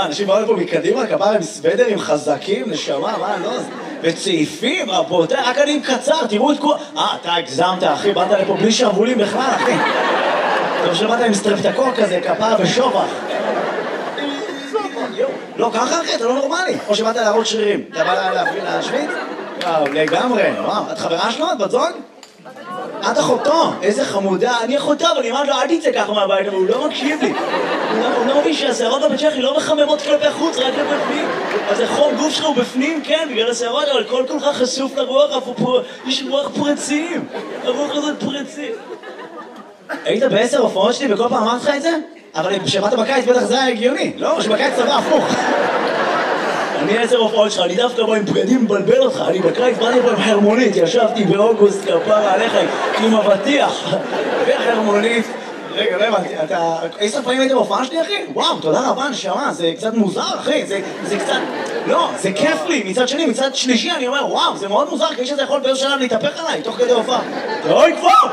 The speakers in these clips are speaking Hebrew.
אנשים באו לפה מקדימה, כפרה עם סוודרים חזקים, נשמה, מה, לא? וצעיפים, רבותיי, רק אני עם קצר, תראו את כל... אתה הגזמת, אחי, באת לפה בלי שרוולים בכלל, אחי. טוב שבאת עם סטרפטקוק כזה, כפרה ושובח. לא, ככה אחי, אתה לא נורמלי. או שבאת להראות שרירים. אתה בא להשוויץ? וואו, לגמרי. וואו, את חברה שלו? את בת זוג? את אחותו. איזה חמודה. אני אחותו, אבל אני אמרת לו, אל תצא ככה מהבית, אבל הוא לא מקשיב לי. הוא לא מבין שהשערות בבית שלך לא מחממות כלפי חוץ, רק כלפי פנים. אז החום גוף שלך הוא בפנים, כן, בגלל השערות, אבל כל כולך חשוף לרוח, יש רוח פרצים. הרוח הזאת פרצים. היית ב10 הופעות שלי וכל פעם אמרת לך את זה? אבל כשבאת בקיץ בטח זה היה הגיוני, לא? שבקיץ צבא הפוך. אני 10 הופעות שלך, אני דווקא בא עם בגדים מבלבל אותך, אני בקיץ באתי פה עם חרמונית, ישבתי באוגוסט כפרה עליך עם אבטיח וחרמונית. רגע, לא הבנתי, אתה... 10 פעמים היית בהופעה שלי, אחי? וואו, תודה רבה, נשמה, זה קצת מוזר, אחי, זה קצת... לא, זה כיף לי, מצד שני, מצד שלישי, אני אומר, וואו, זה מאוד מוזר, כי איש הזה יכול באיזו שלב להתהפך עליי, תוך כדי הופעה. אוי, כבר!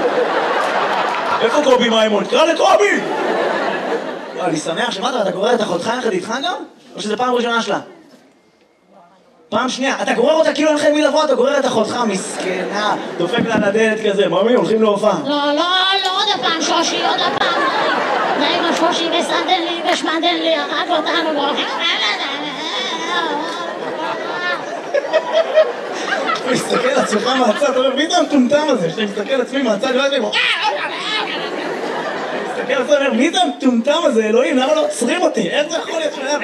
איפה קובי מימון? קרא לקובי! אני שמח שמעת, אתה גורר את אחותך יחד איתך גם? או שזה פעם ראשונה שלה? פעם שנייה, אתה גורר אותה כאילו אין לכם מי לבוא, אתה גורר את אחותך, מסכנה, דופק לה לדלת כזה, ממי, הולכים להופעה. לא, עוד הפעם שושי, עוד הפעם. די עם השושי וסנדן לי ושמדן לי, הרג אותנו, והולכים... אתה מסתכל על עצמך מהצד, אתה אומר, מי זה המטומטם הזה? שאתה מסתכל על עצמי מהצד, לא יודעים, מסתכל על עצמי, מי זה המטומטם הזה, אלוהים, למה לא עוצרים אותי? איך זה יכול להיות שלהם?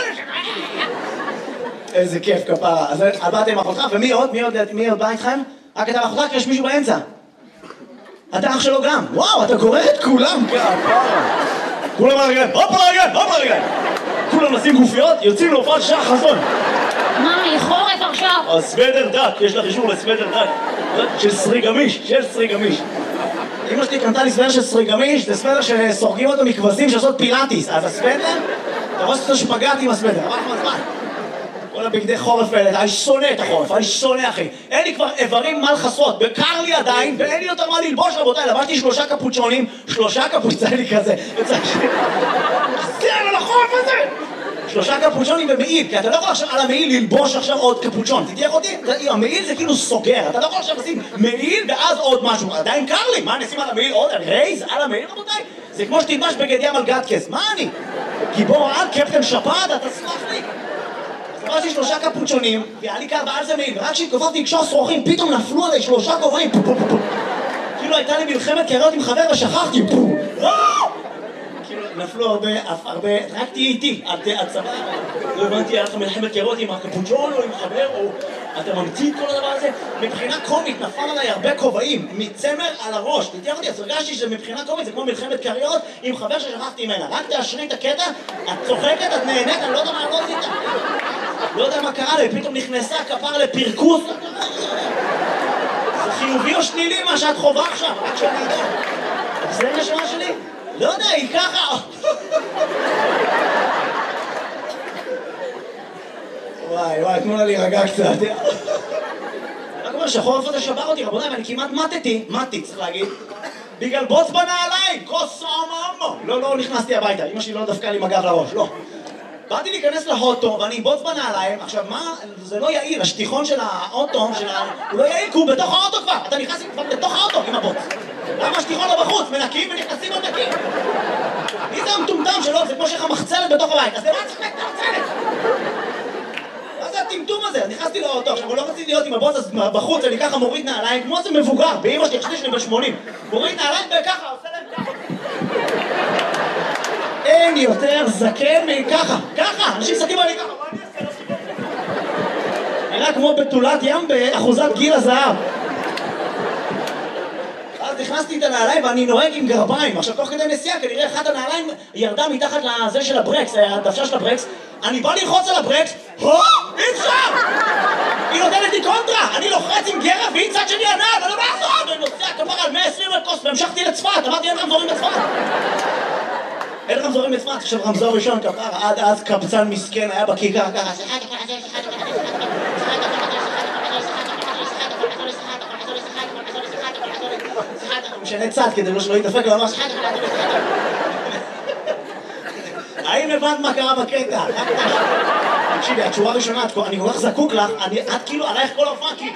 איזה כיף כפרה. אז באת עם אחותך, ומי עוד? מי עוד בא איתכם? רק אתה ואחותך, כי יש מישהו באמצע. אתה אח שלו גם. וואו, אתה גורר את כולם כפרה. כולם על הרגליים, הופ על הרגליים, הופ על הרגליים. כולם נשים גופיות, יוצאים להופעת שעה חזון. מה, חורף עכשיו? הסוודר דק, יש לך אישור לסוודר דק. של סרי גמיש, אמא שלי קנתה לי סוודר של סרי גמיש, זה סוודר שסורגים אותו מכבשים שעושות פילאטיס. אז הסוודר, אתה רואה שאתה שפגעתי עם הסוודר, עבר לך מהזמן. כל הבגדי חורף האלה, אני שונא את החורף, אני שונא אחי. אין לי כבר איברים מה לחסות, בקר לי עדיין, ואין לי יותר מה ללבוש רבותיי, לבשתי 3 קפוצ'ונים, 3 קפוצ'ונים כזה, זה על החורף הזה! 3 קפוצ'ונים במעיל, כי אתה לא יכול עכשיו על המעיל ללבוש עכשיו עוד קפוצ'ון, תתייך אותי? המעיל זה כאילו סוגר, אתה לא יכול עכשיו לשים מעיל ואז עוד משהו, עדיין קר לי, מה נשים על המעיל עוד? רייז על המעיל רבותיי? זה כמו שתלבש בגד ים על גטקס, מה אני? גיבור על קפטן שפעת, אתה סלח לי? אז אמרתי 3 קפוצ'ונים, והיה לי קר ועל זה מעיל, ורק כשהתכופפתי לקשור שרוכים, פתאום נפלו עליי 3 כובעים, כאילו הייתה לי מלחמת קריות עם חבר ושכחתי, נפלו הרבה, רק תהיי איתי, את סבבה, לא הבנתי, היה לך מלחמת קריות עם הקפוצ'ון או עם חבר, או אתה ממציא את כל הדבר הזה, מבחינה קומית נפל עליי הרבה כובעים, מצמר על הראש, תתייך אותי, אז הרגשתי שמבחינה קומית זה כמו מלחמת קריות עם חבר ששכחתי ממנה, רק תאשרי את הקטע, את צוחקת, את נהנית, אני לא יודע מה לא עשית, לא יודע מה קרה לי, פתאום נכנסה כפר לפרקוס, זה חיובי או שלילי מה שאת חובה עכשיו, רק שאני יודע, זה נשמה שלי? לא יודע, היא ככה. וואי, תנו לה להירגע קצת. רק אומר שהחורף הזה שבר אותי, רבותיי, ואני כמעט מתי, צריך להגיד. בגלל בוץ בנעליים, כוס אממו. לא נכנסתי הביתה, אמא שלי לא דפקה לי מגב לראש, לא. באתי להיכנס לאוטו, ואני בוץ בנעליים, עכשיו מה, זה לא יעיל, השטיחון של האוטו, הוא לא יעיל, כי הוא בתוך האוטו כבר, אתה נכנס כבר בתוך האוטו עם הבוץ. למה השטיחון לא בחוץ? מנקים ונכנסים עוד נקים. מי זה המטומטם שלו? זה כמו שיש לך מחצלת בתוך הבית, אז למה צריך את המחצלת? מה זה הטמטום הזה? אז נכנסתי לאוטו, עכשיו לא רציתי להיות עם הבוץ, אז בחוץ אני ככה מוריד נעליים, כמו זה מבוגר, באמא שלי, חשבתי שלי ב-80. מוריד נעליים וככה, עושה להם ככה. אין יותר זקן מככה, ככה, אנשים סתים עלי ככה, מה אני אעשה? נראה כמו בתולת ים באחוזת גיל הזהב. אז נכנסתי את הנעליים ואני נוהג עם גרביים. עכשיו תוך כדי נסיעה כנראה אחת הנעליים ירדה מתחת לזה של הברקס, הדוושה של הברקס. אני בא ללחוץ על הברקס, אי אפשר! היא נותנת לי קונטרה, אני לוחץ עם גרב והיא צד שלי הנעל, ואני לא בעזור! ואני נוסע כפר על 120 לקוס והמשכתי לצפת, אמרתי אין רמזורים בצפת. אין רמזורים בצפת, עכשיו רמזור ראשון כפר, עד אז קבצן מסכן היה בכיכר ככה. משנה צד כדי שלא יתדפק ממש. האם הבנת מה קרה בקטע? תקשיבי, התשורה הראשונה, אני כל כך זקוק לך, את כאילו עלייך כל ההופעה, כי...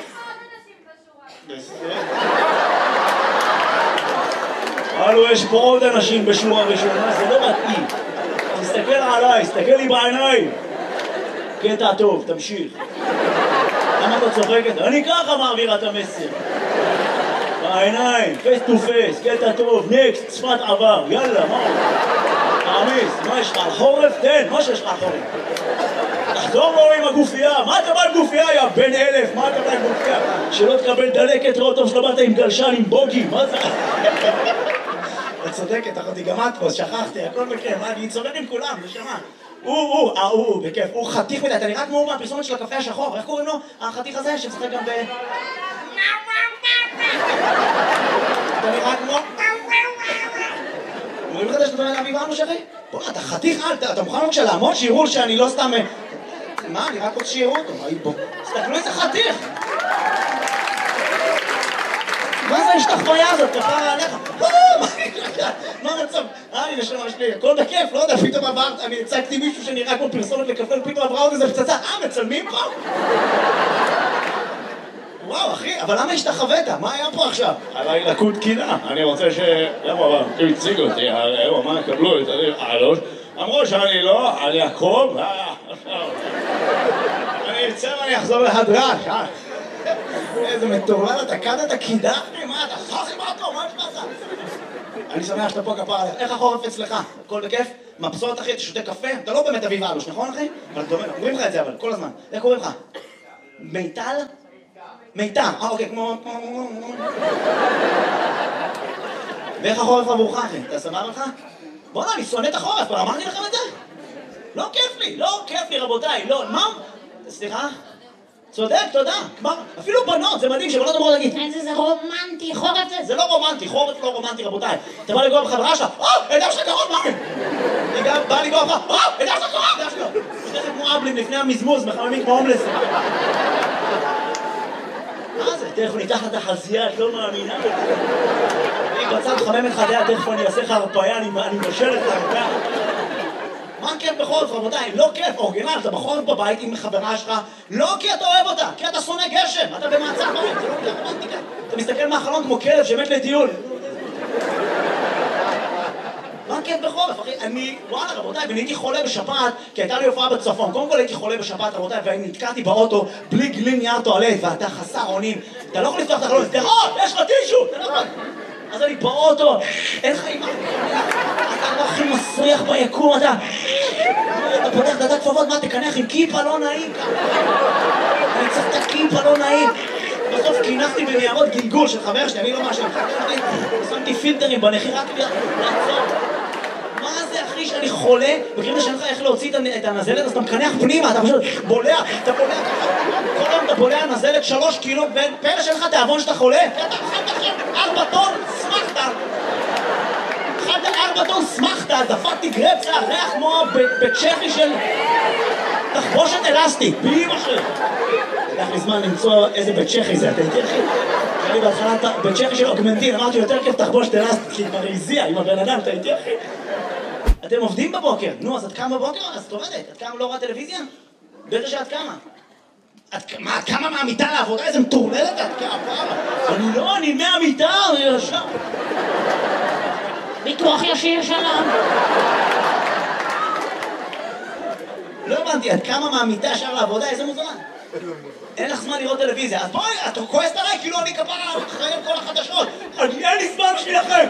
הלו, יש פה עוד אנשים בשורה ראשונה, זה לא מתאים. תסתכל עליי, תסתכל לי בעיניים. קטע טוב, תמשיך. למה אתה צוחקת? אני ככה מעבירה את המסר. בעיניים, פייס טו פייס, קטע טוב, נקסט, שפת עבר, יאללה, מה? תעמיס, מה יש לך? על חורף? תן, מה שיש לך על חורף? תחזור לו עם הגופייה, מה אתה בא עם גופייה, יא בן 1000, מה אתה בא עם גופייה? שלא תקבל דלקת, ראות טוב שלא באת עם גלשן, עם בוגי, מה זה? את צודקת, אחותי, גם את פה, שכחתי, הכל בכיף, אני צודק עם כולם, נשמה. בכיף, הוא חתיך מדי, אתה נראה כמו מהפרסומת של הקפה השחור, איך קוראים לו? החתיך הזה שמשחק גם ב... אתה נראה כמו... אומרים לך שאתה בן אביב עמוש אחי? בוא, אתה חתיך אתה מוכן בבקשה לעמוד שיראו שאני לא סתם... מה, אני רק רוצה שיראו אותו, מה בוא? תסתכלו איזה חתיך! מה זה ההשתחוויה הזאת? כפרה עליך? מה המצב? אני נשמה שלי, הכל בכיף, לא יודע, פתאום עברת, אני הצגתי מישהו שנראה כמו פרסומת לקפה, ופתאום עברה עוד איזה פצצה, מצלמים פה? וואו, אחי, אבל למה השתחווית? מה היה פה עכשיו? עליי לקות קינה, אני רוצה ש... למה, אבל, הם הציגו אותי, מה יקבלו את הראש? אמרו שאני לא, אני אקרוב, אני אצא ואני אחזור להדרש, איזה מטורלל, אתה קדת קידחתי, מה אתה סוחי באותו, מה יש לך? אני שמח שאתה פה כפר עליך, איך החורף אצלך? הכל בכיף? מבסוט אחי, אתה שותה קפה? אתה לא באמת אביב אלוש, נכון אחי? אבל אומרים לך את זה אבל, כל הזמן. איך קוראים לך? מיטל? מיטל, אוקיי, כמו... ואיך החורף עבורך אחי? אתה סבבה לך? בוא'נה, אני שונא את החורף, כבר אמרתי לכם את זה? לא כיף לי רבותיי, לא, מה? סליחה? צודק, תודה. כבר, אפילו בנות, זה מדהים שבנות אמרו להגיד איזה זה רומנטי, חורף זה... זה לא רומנטי, חורף לא רומנטי רבותיי. אתה בא לגוע בחברה שלך, הידע שלך קרוב, מה? אני גם בא לגוע לך, הידע שלך קרוב, הידע שלך. שתכף כמו אבלים לפני המזמוז, מחממים כמו הומלס. מה זה? תכף ניתח את החזייה, את לא מאמינה. אני בצד חמם את חדיה, תכף אני אעשה לך הרפאיה, אני משל את הרפאיה. מה כיף בחורף רבותיי? לא כיף, אורגינל, אתה בחורף בבית עם חברה שלך, לא כי אתה אוהב אותה, כי אתה שונא גשם, אתה במעצר בית, זה לא כיף רומנטיקה. אתה מסתכל מהחלון כמו כלב שמת לטיול. מה כיף בחורף, אחי? וואלה רבותיי, ואני הייתי חולה בשפעת, כי הייתה לי הופעה בצפון. קודם כל הייתי חולה בשפעת רבותיי, ואני נתקעתי באוטו בלי גלין נייר טואלט, ואתה חסר אונים. אתה לא יכול לפתוח את החלון, יש לך טישו, אתה לא יכול. אז אני באוטו, אין לך אימא, אתה לא הכי מסריח ביקום, אתה פותח דעת כפפות, מה תקנח עם כיפה לא נעים ככה? אני צריך את הכיפה לא נעים. בסוף קינחתי בניירות גלגול של חבר שלי, אני לא משהו, שמתי פילטרים בנחיר רק לעצור. מה זה אחי שאני חולה, וכאילו שאין לך איך להוציא את הנזלת, אז אתה מקנח פנימה, אתה פשוט בולע, אתה בולע כל היום אתה בולע נזלת 3 קילו, פלא שאין לך תיאבון שאתה חולה? אתה אכלת עכשיו 4 טון, שמחת. אכלת 4 טון, שמחת, דפקתי גרפסה, ריח כמו בצ'כי של תחבושת אלסטית, באמא שלי. לקח לי זמן למצוא איזה בצ'כי זה, אתה יודע אחי? היה לי בהתחלה בצ'כי של אוגמנטין, אמרתי יותר כיף תחבושת אלסטית, כי כבר הזיע עם הבן אדם, אתה יודע אחי? אתם עובדים בבוקר, נו אז את קמה בבוקר? אז את עובדת, את קמה לא רואה טלוויזיה? בטח שאת קמה. את קמה מהמיטה לעבודה? איזה מטורללת את קמה? אני מהמיטה, אני ישר. ביטוח ישיר שלום. לא הבנתי, את קמה מהמיטה ישר לעבודה? איזה מוזמן? אין לך זמן לראות טלוויזיה, אז בואי, את כועסת עליי כאילו אני כפרה אחראי על כל החדשות. אין לי זמן בשבילכם.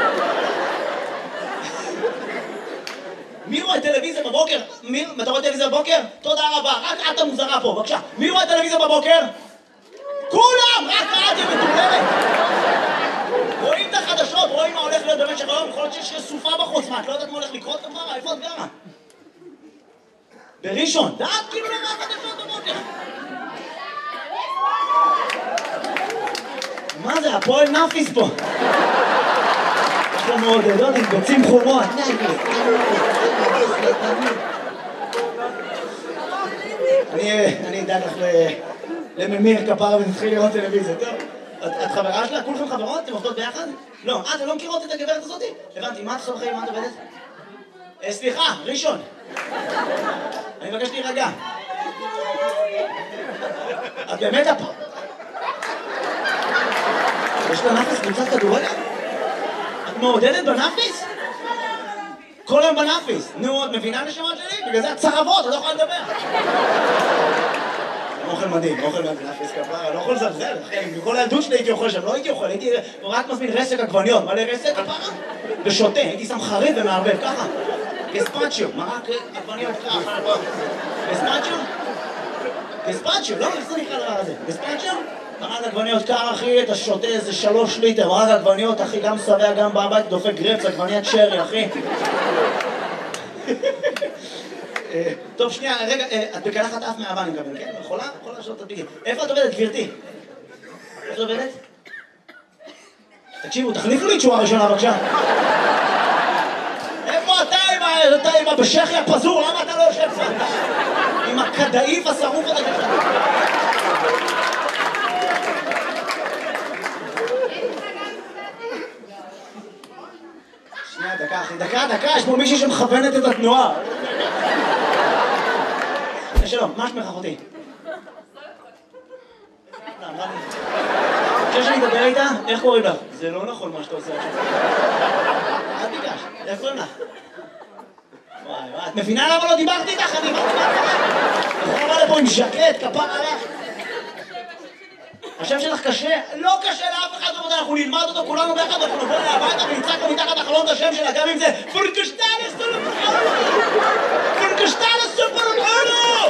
מי רואה טלוויזיה בבוקר? אתה רואה טלוויזיה בבוקר? תודה רבה, רק את המוזרה פה, בבקשה. מי רואה טלוויזיה בבוקר? כולם! רק את מטורללת! רואים את החדשות, רואים מה הולך להיות במשך היום, יכול להיות שיש סופה בחוץ, מה, את לא יודעת מה הולך לקרות כפרה? איפה את גרה? בראשון, דעת כאילו לא רואה חדשות בבוקר. מה זה, הפועל נאפיס פה? יש לו מעודדות עם ביצים חומות. אני אדאג לך לממיר כפרה ונתחיל לראות טלוויזיה, טוב? את חברה שלה? כולכם חברות? אתם עובדות ביחד? לא, אתם לא מכירות את הגברת הזאת? הבנתי, מה את עושה בחיים? מה את עובדת? סליחה, ראשון. אני מבקש להירגע. את באמת הפ... יש בנאפיס קבוצת כדורגל? את מעודדת בנאפיס? כל היום בנאפיס. נו, את מבינה נשמות שלי? בגלל זה את צרבות, את לא יכולה לדבר. אוכל מדהים, אוכל מדהים, נאפיס כפרה, לא יכול לזלזל, אחי, מכל הילדות שלי הייתי אוכל שם, לא הייתי אוכל, הייתי רק מזמין רסק עגבניות, מלא רסק כפרה, ושותה, הייתי שם חריף ומערבב, ככה. גספצ'יו, מרק עגבניות ככה, גספצ'יו? גספצ'יו, לא, איך זה נקרא דבר הזה? גספצ'יו? מרק עגבניות קר, אחי, אתה שותה איזה 3 ליטר, מרק עגבניות, אחי, גם שבע, גם בבית, דופק גרפס, עגבניית שרי, אחי. טוב, שנייה, רגע, את בקלחת אף מהבא, אני מקבל, כן? יכולה? יכולה לשאול את הדביגים. איפה את עובדת, גברתי? איפה את עובדת? תקשיבו, תחליפו לי תשואה ראשונה, בבקשה. איפה אתה עם הבשכי הפזור? למה אתה לא יושב פה? עם הכדאיף השרוף הזה ככה. שנייה, דקה, אחי, דקה, יש פה מישהי שמכוונת את התנועה. שלום, מה שמך אחותי? חושב שאני אדבר איתה? איך קוראים לך? זה לא נכון מה שאתה עושה עכשיו. אל תיגש, איך קוראים לך? וואי, את מבינה למה לא דיברתי איתך? אני יכולה לבוא לפה עם ז'קט, כפר עליך. השם שלך קשה? לא קשה לאף אחד בבודה, אנחנו נלמד אותו כולנו ביחד, אנחנו נבוא להביתה ונצעק לו מתחת החלון את השם שלה, גם אם זה פורקשטלס סופרולו! פורקשטלס סופרולו!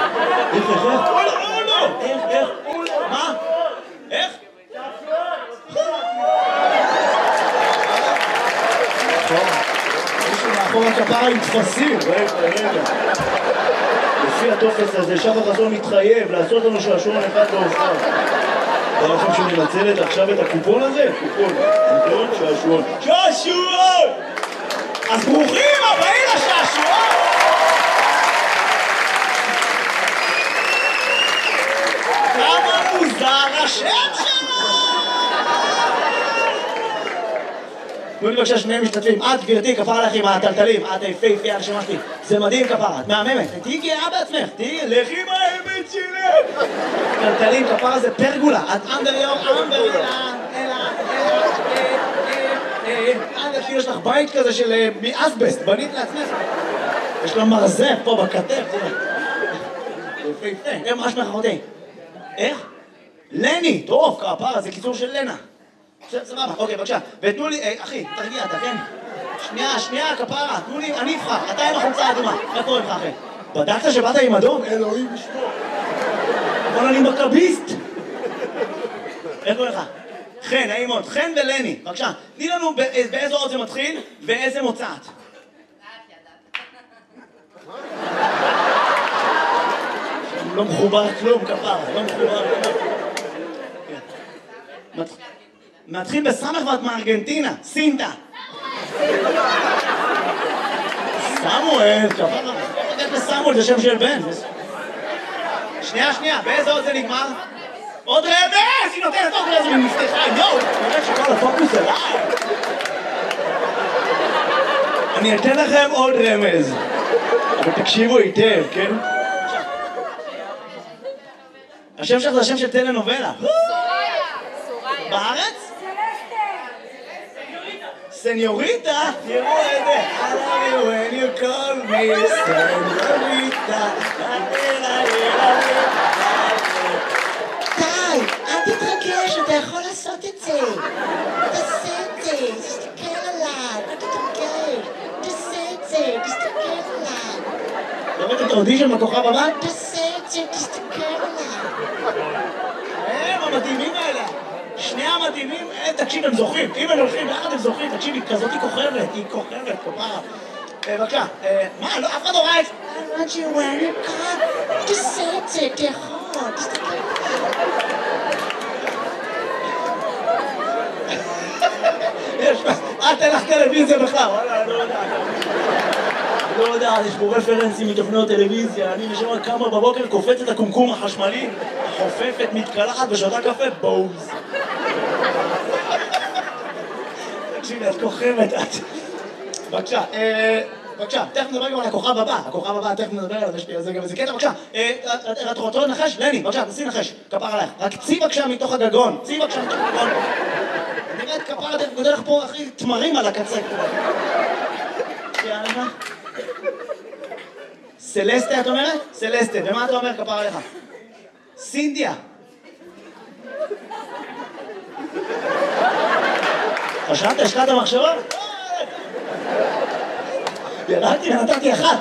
איך? מה? איך? מישהו מאחור הכפרה עם תפסים, רגע. לפי הטופס הזה, שחר חסון מתחייב לעשות לנו שעשועון אחד להופעה. אתה לכם שננצלת עכשיו את הקופון הזה? קופון, נכון? שעשועון. שעשועון! אז ברוכים הבאים לשעשועון! כמה מוזר השם שלו! תנו לי בבקשה שני משתתפים. את גברתי, כפרה לך עם הטלטלים, את היפהפייה על שמה שלי. זה מדהים כפרה, את מהממת. תהיי גאה בעצמך, לכי עם האמת שלך. טלטלים, כפרה זה פרגולה. את יש לך בית כזה של מאסבסט, בנית לעצמך. יש לו מרזף פה בכתף, יפהפה. איך מה שמך אחותי? איך? לני, טוב, כפרה, זה קיצור של לנה. סבבה, אוקיי, בבקשה. ותנו לי, אחי, תרגיע, אתה כן? שנייה, כפרה, תנו לי, אני אבחר, אתה עם החולצה האדומה. איך קוראים לך, אחי? בדקת שבאת עם אדום? אלוהים ישמור. אבל אני מכביסט. איך קוראים לך? חן, נעים מאוד. חן ולני, בבקשה. תני לנו באיזו אות זה מתחיל ואיזה מוצאת. לא מחובר כלום, כפרה, לא מחובר כלום. מתחיל בסמך ואת מארגנטינה, סינטה. סמואל, כפרה. איך לסמואל זה שם של בן. שנייה, באיזה עוד זה נגמר? עוד רמז! היא נותנת עוד רמז ממפתחה, יואו! נראה שכל הפוקוס עליי. אני אתן לכם עוד רמז. אבל תקשיבו היטב, כן? השם שלך זה השם של טלנובלה. בארץ? סניוריטה? תראו את זה. I love you when you call me סניוריטה. די, אל תתרגש, אתה יכול לעשות את זה. תעשה את זה, תסתכל עליו, אל תתרגש. תעשה את זה, תסתכל עליו. לא ראית את האודישן בכוכב הבא? תעשה את זה, תסתכל עליו. הם המדהימים האלה. שני המדהימים, תקשיב, הם זוכרים. אם הם הולכים ביחד הם זוכרים. תקשיב, היא כזאת היא כוכבת, כפרה. בבקשה, מה, אף אחד לא ראה את זה? I want you when you come. תעשה את זה, אתה יכול, תסתכל עליו. אל תלך טלוויזיה בכלל, וואלה, לא יודע, יש פה רפרנסים מתוכניות טלוויזיה, אני נשמע כמה בבוקר קופץ את הקומקום החשמלי, חופפת, מתקלחת ושותה קפה, בוז. תקשיבי, את כוכבת, את. בבקשה, בבקשה, תכף נדבר גם על הכוכב הבא. הכוכב הבא, תכף נדבר עליו, יש לי על זה גם איזה קטע, בבקשה. את רוצה לנחש? לני, בבקשה, תנסי לנחש. כפר עלייך. רק צי בבקשה מתוך הגגון. צי בבקשה מתוך הגגון. נראה את כפר, אתה גודל לך פה הכי תמרים על הקצה. יאללה. סלסטה, את אומרת? סלסטה. ומה אתה אומר, כפר עליך? סינדיה. חשבת, השקעת המחשבה? ירדתי ונתתי אחת.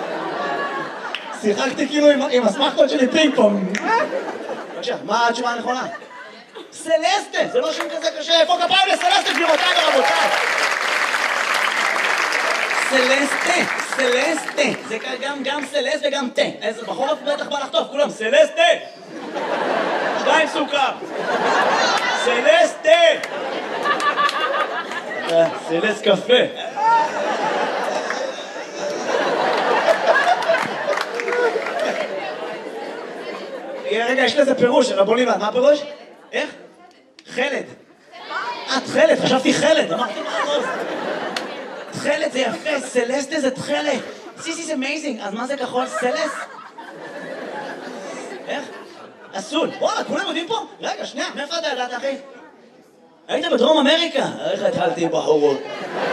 שיחקתי כאילו עם הסמכות שלי פינג פונג. בבקשה, מה התשובה הנכונה? סלסטה! זה לא שם כזה קשה. איפה כפיים לסלסטה, גבירותיי ורבותיי? סלסטה, סלסטה. זה גם סלסט וגם תה. איזה בחורף בטח בא לחטוף, כולם סלסטה! 2 סוכר. סלסטה! סלסט קפה. רגע, יש לזה פירוש, אבל בוא נלמד. מה הפירוש? איך? חלד. תכלת, חשבתי חלד. אמרתי מה עוז? תכלת זה יפה, סלסטה זה תכלת. This is amazing. אז מה זה כחול? סלס? איך? אסול. וואלה, כולם יודעים פה? רגע, שנייה, מאיפה אתה ידעת, אחי? היית בדרום אמריקה? איך התחלתי בחורות?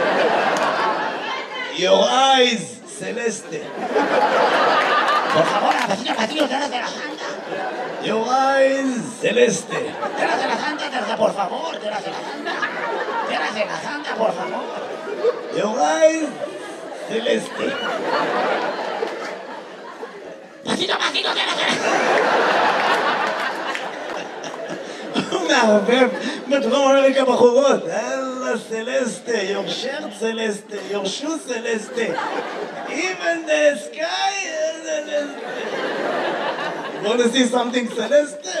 Your eyes, סלסטה. Por favor, vacío, te das de la santa. Your eyes, celeste. Te das de la santa, por favor, te das de la santa. Te das de la santa, por favor. Your eyes, celeste. Vacío, te das de la santa. הוא מערבב בדרום אמריקה בחורות. אללה סלסטה, your shirt סלסטה, your shoe סלסטה. Even the sky is Want to see something סלסטה?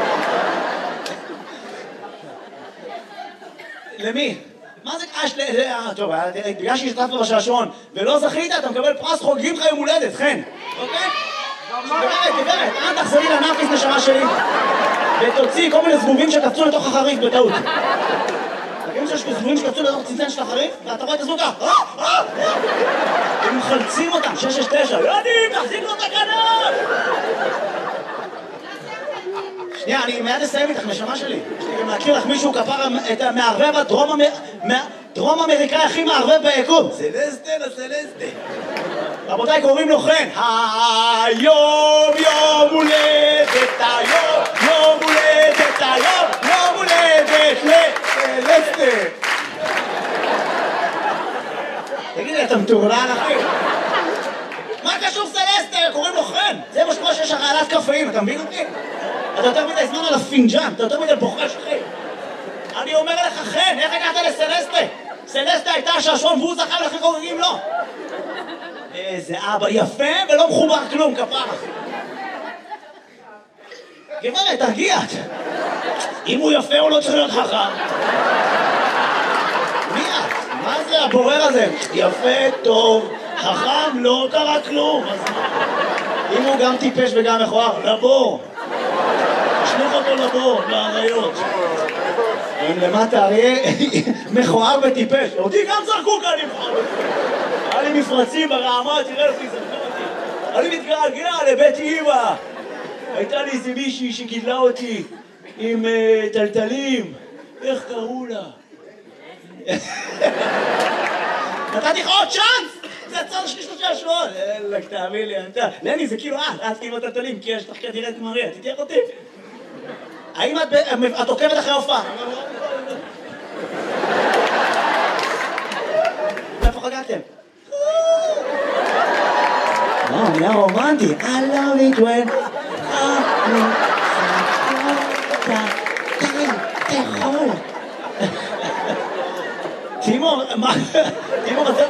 למי? מה זה קש טוב, בגלל שהשתתפת בשעשועון ולא זכית, אתה מקבל פרס חוגגים לך יום הולדת, חן. אוקיי? גברת, אל תחזרי לנאפיס נשמה שלי ותוציא כל מיני זבובים שקפצו לתוך החריף בטעות. תגידו שיש זבובים שקפצו לתוך צנצן של החריף ואתה רואה את הזבוב ככה הם מחלצים אותם, 669 יודעים, תחזיק לו את הכנף. שנייה, אני מיד אסיים איתך נשמה שלי. יש לי גם להכיר לך מישהו כפר את המערבב הדרום אמריקאי הכי מערבב ביקום. סלסטה לסלסטה. רבותיי, קוראים לו חן. היום יום הולדת, היום יום הולדת, היום יום הולדת לסלסטה. תגידי, אתה מטורלל אחי? מה קשור סלסטה? קוראים לו חן. זה משמע שיש הרעלת קפאים, אתה מבין אותי? אתה יותר מדי זמן על הפינג'אן, אתה יותר מדי בוחש אחי. אני אומר לך חן, איך הגעת לסלסטה? סלסטה הייתה השעשועון והוא זכה ולכן חוגגים לו. איזה אבא יפה ולא מחובר כלום, כפרה. גברת, תרגיע. אם הוא יפה הוא לא צריך להיות חכם. מי את? מה זה הבורר הזה? יפה, טוב, חכם, לא קרה כלום. אם הוא גם טיפש וגם מכוער, לבור. תשלוך אותו לבור, לאריות. למטה אריה מכוער וטיפש. אותי גם זרקו כאן מכוער. היה לי מפרצים ברעמה, תראה לפי זה. אני מתגעגע לבית אמא. הייתה לי איזה מישהי שגידלה אותי עם טלטלים. איך קראו לה? נתתי לך עוד צ'אנס! זה הצד שלי 3 שבועות. אלק, תאמין לי, אתה. לני, זה כאילו את כאילו טלטלים, כי יש לך כנראה את מריה, תתייח אותי. האם את עוקבת אחרי הופעה? איפה חגגתם? מילה רומנטי. I love it when תאכול. תימור, מה? תימור, אתה...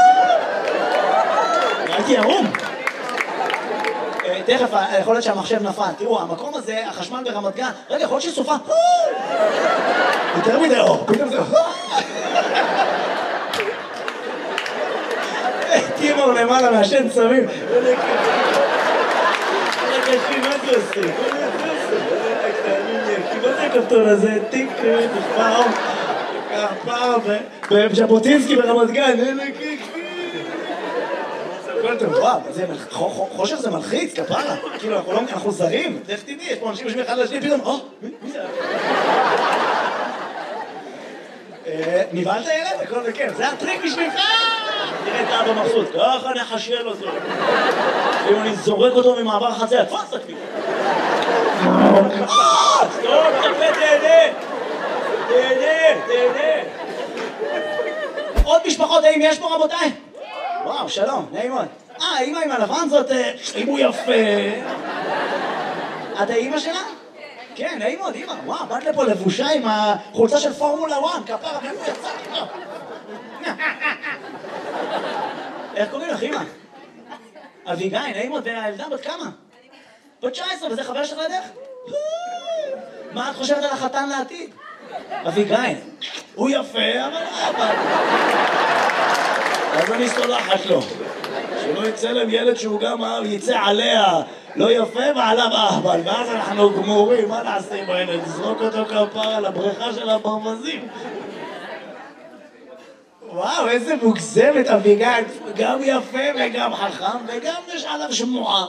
הייתי ערום. תכף, יכול להיות שהמחשב נפל. תראו, המקום הזה, החשמל ברמת גן, רגע, יכול להיות שסופה. יותר מדי אור, פתאום זה... תימור למעלה מהשן צמים. רגע, אחי, מה זה עושה? מה זה הכפתור הזה? טיק, פעם, בז'בוטינסקי ברמת גן. הכל טוב, וואו, חושך זה מלחיץ, כפרה. כאילו, אנחנו זרים, איך תדעי, יש פה אנשים יושבים אחד לשני, פתאום, מי זה? נבהלת ילד? הכל בכיף, זה הטריק בשבילך! תראה את האבא מבסוט, ככה נחשל אותו. אם אני זורק אותו ממעבר החציה, תפוס אותי! טוב, תהנה! תהנה! עוד משפחות, האם יש פה רבותיי? וואו, שלום, נעים מאוד. האמא עם הלבן זאת, אם הוא יפה. את האמא שלה? כן, נעים מאוד, אמא. וואו, באת לפה לבושה עם החולצה של פורמולה 1, כפרה, מאיפה יצאת פה? איך קוראים לך, אמא? אביגיל, נעים מאוד, והילדה בת כמה? בת 19, וזה חבר שלך לדרך? מה את חושבת על החתן לעתיד? אביגיל, הוא יפה, אבל... אז אני סולחת לו. שלא יצא להם ילד שהוא גם יצא עליה לא יפה ועליו אהבל, ואז אנחנו גמורים, מה נעשה עם הילד? נזרוק אותו כפרה לבריכה של הברווזים. וואו, איזה מוגזמת אביגיל, גם יפה וגם חכם וגם יש עליו שמועה.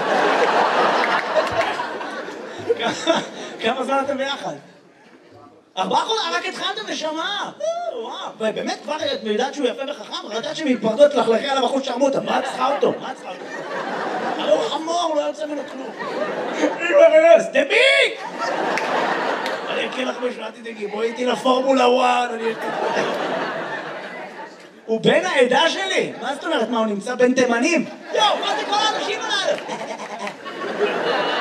כמה זמן אתם ביחד? 4 חודשים, רק התחלתם נשמה. וואו, ובאמת כבר את יודעת שהוא יפה וחכם, רק יודעת שהם יפרדו את לחלכי על הבחור שרמוטה, מה את צריכה אותו? הרי הוא חמור, לא יוצא ממנו כלום. אמא, דביק! אני אקריא לך משהו, אל תדאגי, בואי איתי לפורמולה 1, הוא בן העדה שלי! מה זאת אומרת? מה, הוא נמצא בין תימנים? יואו, מה זה כל האנשים הללו?